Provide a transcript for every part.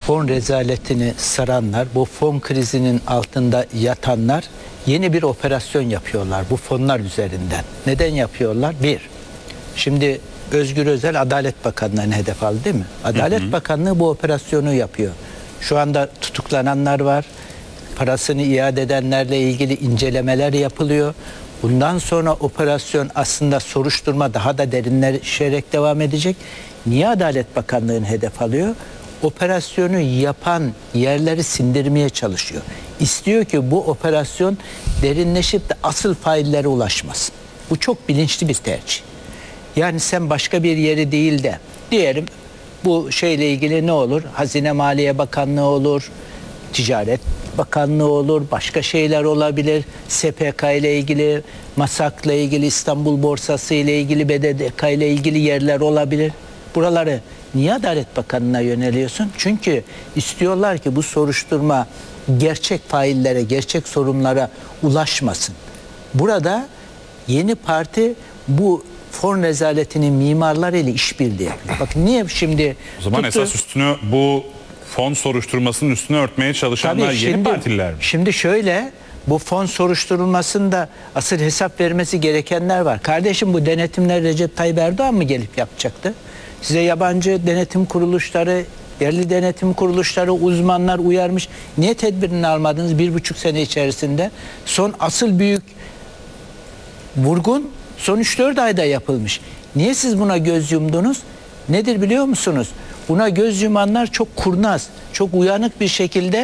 fon rezaletini saranlar, bu fon krizinin altında yatanlar yeni bir operasyon yapıyorlar bu fonlar üzerinden. Neden yapıyorlar? Bir, şimdi Özgür Özel Adalet Bakanlığı'nı hedef aldı değil mi? Adalet Bakanlığı bu operasyonu yapıyor. Şu anda tutuklananlar var. Parasını iade edenlerle ilgili incelemeler yapılıyor. Bundan sonra operasyon aslında soruşturma daha da derinleşerek devam edecek. Niye Adalet Bakanlığı'nı hedef alıyor? Operasyonu yapan yerleri sindirmeye çalışıyor. İstiyor ki bu operasyon derinleşip de asıl faillere ulaşmasın. Bu çok bilinçli bir tercih. Yani sen başka bir yeri değil de diyelim bu şeyle ilgili ne olur? Hazine Maliye Bakanlığı olur, Ticaret Bakanlığı olur, başka şeyler olabilir. SPK ile ilgili, MASAK'la ilgili, İstanbul Borsası ile ilgili, BDDK ile ilgili yerler olabilir. Buraları niye Adalet Bakanlığı'na yöneliyorsun? Çünkü istiyorlar ki bu soruşturma gerçek faillere, gerçek sorunlara ulaşmasın. Burada yeni parti bu fon rezaletinin mimarlarıyla işbirliği yapıyor. Bakın niye şimdi o zaman esas üstünü bu fon soruşturmasının üstünü örtmeye çalışanlar yeni partililer mi? Şimdi şöyle, bu fon soruşturulmasında asıl hesap vermesi gerekenler var. Kardeşim bu denetimler Recep Tayyip Erdoğan mı gelip yapacaktı? Size yabancı denetim kuruluşları, yerli denetim kuruluşları, uzmanlar uyarmış. Niye tedbirini almadınız 1,5 sene içerisinde? Son asıl büyük vurgun son 3-4 ayda yapılmış. Niye siz buna göz yumdunuz? Nedir biliyor musunuz? Buna göz yumanlar çok kurnaz, çok uyanık bir şekilde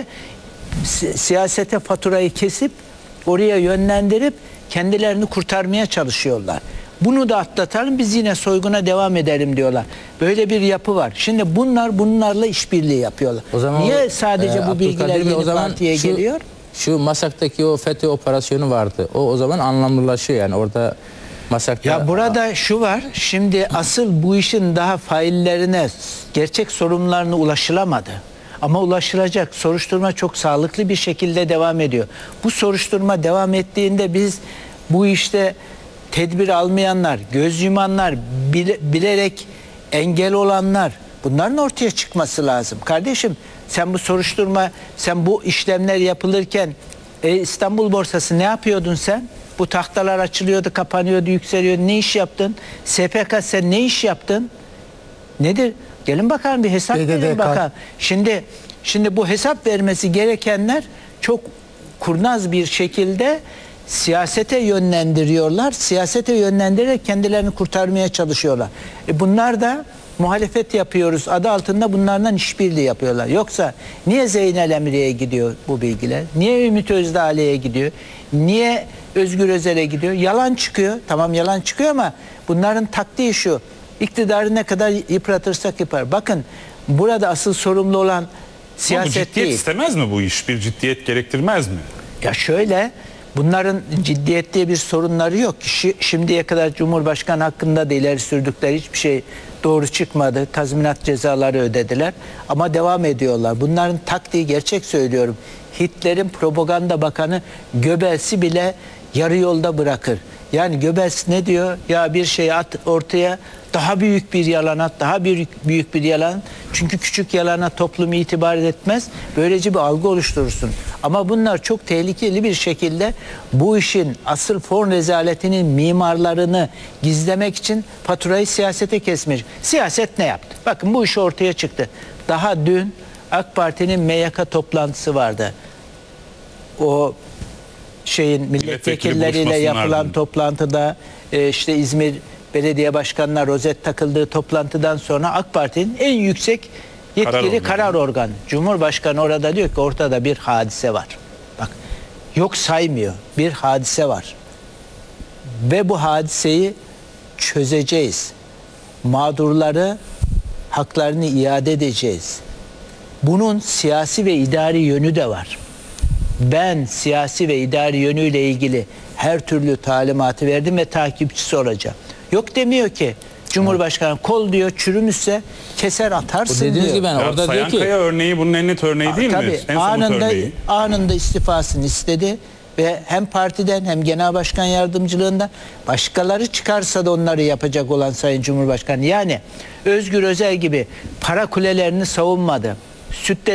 siyasete faturayı kesip oraya yönlendirip kendilerini kurtarmaya çalışıyorlar. Bunu da atlatalım, biz yine soyguna devam edelim diyorlar. Böyle bir yapı var. Şimdi bunlarla işbirliği yapıyorlar. O zaman niye sadece bu bilgiler yeni partiye geliyor? Şu MASAK'taki o FETÖ operasyonu vardı. O zaman anlamlılaşıyor yani orada MASAK'ta. Ya burada şu var. Şimdi asıl bu işin daha faillerine, gerçek sorunlarına ulaşılamadı. Ama ulaşılacak. Soruşturma çok sağlıklı bir şekilde devam ediyor. Bu soruşturma devam ettiğinde biz bu işte tedbir almayanlar, göz yumanlar, bilerek engel olanlar, bunların ortaya çıkması lazım. Kardeşim sen bu soruşturma, sen bu işlemler yapılırken İstanbul Borsası ne yapıyordun sen? Bu tahtalar açılıyordu, kapanıyordu, yükseliyordu. Ne iş yaptın? SPK sen ne iş yaptın? Nedir? Gelin bakalım bir hesap verin bakalım. Şimdi bu hesap vermesi gerekenler çok kurnaz bir şekilde siyasete yönlendiriyorlar. Siyasete yönlendirerek kendilerini kurtarmaya çalışıyorlar. Bunlar da muhalefet yapıyoruz adı altında bunlardan işbirliği yapıyorlar. Yoksa niye Zeynel Emre'ye gidiyor bu bilgiler? Niye Ümit Özdağ'lı'ya gidiyor? Niye Özgür Özel'e gidiyor? Yalan çıkıyor. Tamam yalan çıkıyor ama bunların taktiği şu. İktidarı ne kadar yıpratırsak yıpar. Bakın burada asıl sorumlu olan siyaset değil. Ciddiyet istemez mi bu iş? Bir ciddiyet gerektirmez mi? Ya şöyle, bunların ciddiyet diye bir sorunları yok. Şimdiye kadar Cumhurbaşkanı hakkında da ileri sürdükleri hiçbir şey doğru çıkmadı. Tazminat cezaları ödediler ama devam ediyorlar. Bunların taktiği, gerçek söylüyorum, Hitler'in propaganda bakanı Göbels'i bile yarı yolda bırakır. Yani Göbels ne diyor? Ya bir şey at ortaya, daha büyük bir yalan at, daha büyük bir yalan. Çünkü küçük yalana toplum itibar etmez. Böylece bir algı oluşturursun. Ama bunlar çok tehlikeli bir şekilde bu işin asıl fon rezaletinin mimarlarını gizlemek için faturayı siyasete kesmiş. Siyaset ne yaptı? Bakın bu iş ortaya çıktı. Daha dün AK Parti'nin MYK toplantısı vardı. O milletvekilleriyle yapılan toplantıda işte İzmir Belediye Başkanı'na rozet takıldığı toplantıdan sonra AK Parti'nin en yüksek yetkili karar organı. Cumhurbaşkanı orada diyor ki ortada bir hadise var. Bak yok saymıyor. Bir hadise var. Ve bu hadiseyi çözeceğiz. Mağdurları haklarını iade edeceğiz. Bunun siyasi ve idari yönü de var. Ben siyasi ve idari yönüyle ilgili her türlü talimatı verdim ve takipçisi olacağım. Yok demiyor ki Cumhurbaşkanı kol diyor çürümüşse keser atarsın diyor. Gibi ben orada diyor ki örneği bunun en net örneği değil mi? En anında istifasını istedi ve hem partiden hem genel başkan yardımcılığında başkaları çıkarsa da onları yapacak olan Sayın Cumhurbaşkanı. Yani Özgür Özel gibi para kulelerini savunmadı. Sütte